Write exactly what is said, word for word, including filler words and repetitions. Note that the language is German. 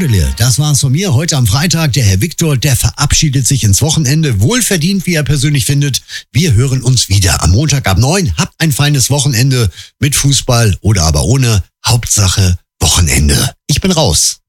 Staudeler, das war's von mir heute am Freitag. Der Herr Viktor, der verabschiedet sich ins Wochenende. Wohlverdient, wie er persönlich findet. Wir hören uns wieder am Montag ab neun. Habt ein feines Wochenende mit Fußball oder aber ohne. Hauptsache Wochenende. Ich bin raus.